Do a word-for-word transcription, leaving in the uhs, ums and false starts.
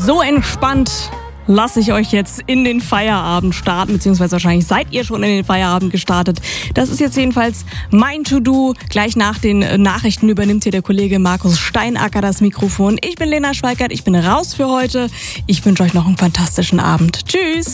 so entspannt lasse ich euch jetzt in den Feierabend starten, beziehungsweise wahrscheinlich seid ihr schon in den Feierabend gestartet. Das ist jetzt jedenfalls mein To-Do. Gleich nach den Nachrichten übernimmt hier der Kollege Markus Steinacker das Mikrofon. Ich bin Lena Schweikert, ich bin raus für heute. Ich wünsche euch noch einen fantastischen Abend. Tschüss!